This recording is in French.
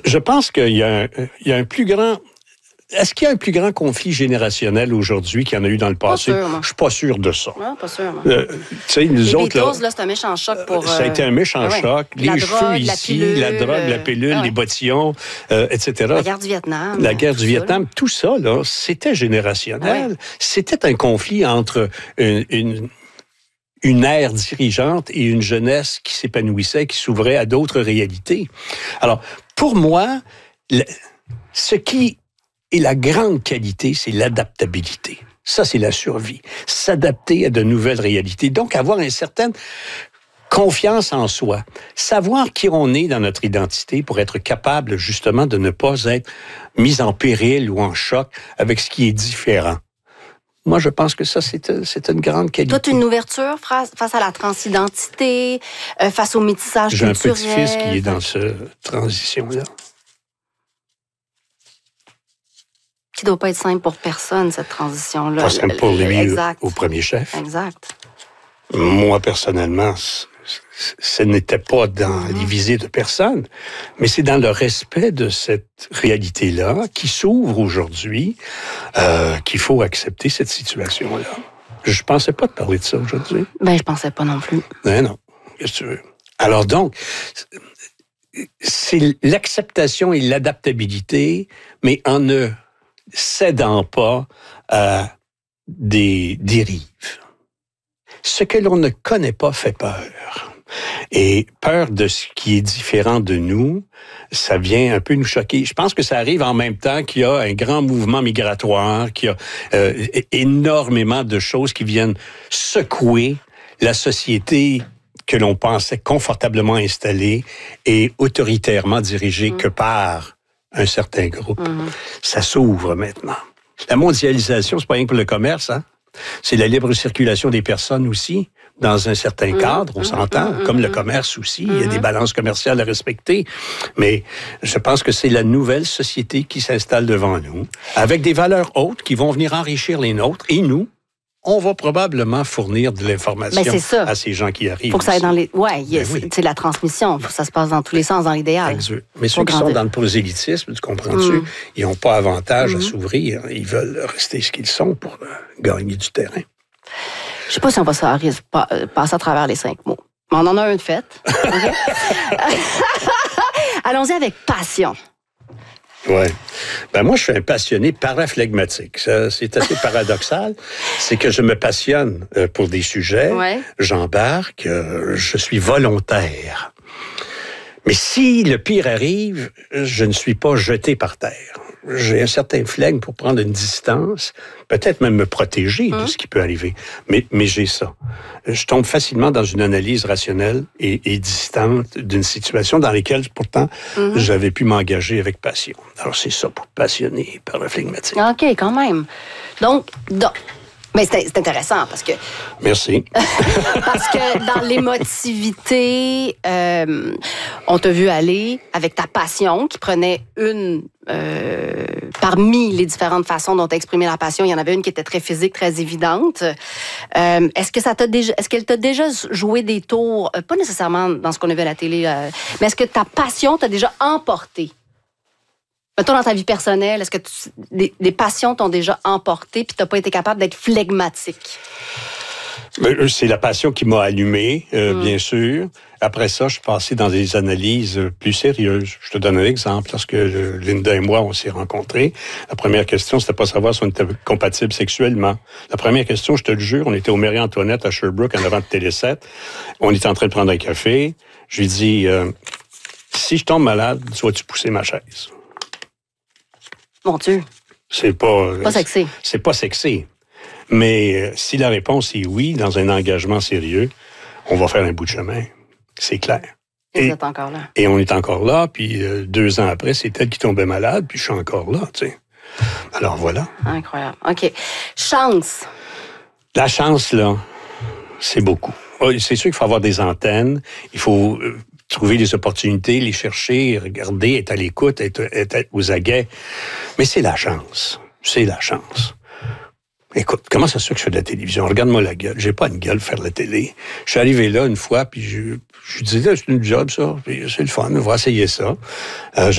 Je pense qu'il y a un plus grand... Est-ce qu'il y a un plus grand conflit générationnel aujourd'hui qu'il y en a eu dans le passé? Pas sûr, moi. Je suis pas sûr de ça. Non, pas sûr. Tu sais, nous Les autres, Beatles, là, c'est un méchant choc pour... ça a été un méchant choc. La Les drogue, cheveux la ici, pilule, la drogue, la pilule, les bottillons, etc. La guerre du Vietnam. La guerre du Vietnam, tout ça, là, c'était générationnel. C'était un conflit entre une ère dirigeante et une jeunesse qui s'épanouissait, qui s'ouvrait à d'autres réalités. Alors, pour moi, ce qui est la grande qualité, c'est l'adaptabilité. Ça, c'est la survie. S'adapter à de nouvelles réalités. Donc, avoir une certaine confiance en soi. Savoir qui on est dans notre identité pour être capable, justement, de ne pas être mis en péril ou en choc avec ce qui est différent. Moi, je pense que ça, c'est une grande qualité. Toi, tu as une ouverture face à la transidentité, face au métissage culturel. J'ai un petit-fils qui est dans cette transition-là. Qui ne doit pas être simple pour personne, cette transition-là. Pas simple pour lui au premier chef. Exact. Moi, personnellement, ce n'était pas dans les visées de personne, mais c'est dans le respect de cette réalité-là qui s'ouvre aujourd'hui qu'il faut accepter cette situation-là. Je pensais pas te parler de ça aujourd'hui. Ben, je pensais pas non plus. Ben non, qu'est-ce que tu veux? Alors donc, c'est l'acceptation et l'adaptabilité, mais en ne cédant pas à des dérives. Ce que l'on ne connaît pas fait peur. Et peur de ce qui est différent de nous, ça vient un peu nous choquer. Je pense que ça arrive en même temps qu'il y a un grand mouvement migratoire, qu'il y a énormément de choses qui viennent secouer la société que l'on pensait confortablement installée et autoritairement dirigée que par un certain groupe. Ça s'ouvre maintenant. La mondialisation, c'est pas rien que pour le commerce, hein? C'est la libre circulation des personnes aussi, dans un certain cadre, on s'entend, comme le commerce aussi. Il y a des balances commerciales à respecter. Mais je pense que c'est la nouvelle société qui s'installe devant nous, avec des valeurs hautes qui vont venir enrichir les nôtres. Et nous, on va probablement fournir de l'information à ces gens qui arrivent. Il faut que ça aille dans les... c'est la transmission. Il faut que ça se passe dans tous les sens, dans l'idéal. Exact. Mais ceux qui sont dans le prosélytisme, tu comprends-tu, ils n'ont pas avantage à s'ouvrir. Ils veulent rester ce qu'ils sont pour gagner du terrain. Je ne sais pas si on va passer à travers les 5 mots. Mais on en a un de fait. Okay? Allons-y avec passion. Oui. Ben moi, je suis un passionné paraphlegmatique. Ça, c'est assez paradoxal. C'est que je me passionne pour des sujets, j'embarque, je suis volontaire. Mais si le pire arrive, je ne suis pas jeté par terre. J'ai un certain flegme pour prendre une distance, peut-être même me protéger de ce qui peut arriver. Mais j'ai ça. Je tombe facilement dans une analyse rationnelle et distante d'une situation dans laquelle, pourtant, j'avais pu m'engager avec passion. Alors, c'est ça pour passionner par le phlegmatique. OK, quand même. Donc mais c'est intéressant parce que... Merci. Parce que dans l'émotivité, on t'a vu aller avec ta passion qui prenait parmi les différentes façons dont tu as exprimé la passion, il y en avait une qui était très physique, très évidente. Est-ce qu'elle t'a déjà joué des tours, pas nécessairement dans ce qu'on a vu à la télé, mais est-ce que ta passion t'a déjà emporté? Mettons dans ta vie personnelle, est-ce que des passions t'ont déjà emporté puis t'as pas été capable d'être phlegmatique? C'est la passion qui m'a allumé, bien sûr. Après ça, je suis passé dans des analyses plus sérieuses. Je te donne un exemple. Lorsque Linda et moi, on s'est rencontrés, la première question, c'était pas savoir si on était compatibles sexuellement. La première question, je te le jure, on était au Marie-Antoinette à Sherbrooke, en avant de Télé7. On était en train de prendre un café. Je lui dis, si je tombe malade, vas-tu pousser ma chaise? Mon Dieu. C'est pas sexy. C'est pas sexy. Mais si la réponse est oui, dans un engagement sérieux, on va faire un bout de chemin. C'est clair. Et vous êtes encore là. Et on est encore là, puis 2 ans après, c'est elle qui tombait malade, puis je suis encore là, tu sais. Alors voilà. Incroyable. OK. Chance. La chance, là, c'est beaucoup. C'est sûr qu'il faut avoir des antennes, il faut trouver des opportunités, les chercher, regarder, être à l'écoute, être aux aguets. Mais c'est la chance. C'est la chance. Écoute, comment ça se fait que je fais de la télévision? Regarde-moi la gueule. J'ai pas une gueule faire de la télé. Je suis arrivé là une fois, puis je disais, c'est une job, ça. Puis c'est le fun, on va essayer ça.